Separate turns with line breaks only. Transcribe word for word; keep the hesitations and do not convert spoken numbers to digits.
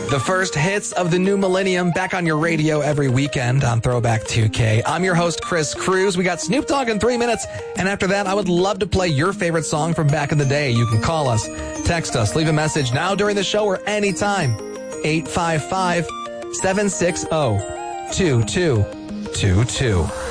The first hits of the new millennium back on your radio every weekend on Throwback two K. I'm your host, Chris Cruz. We got Snoop Dogg in three minutes. And after that, I would love to play your favorite song from back in the day. You can call us, text us, leave a message now during the show or anytime. eight five five, seven six zero, two two two two.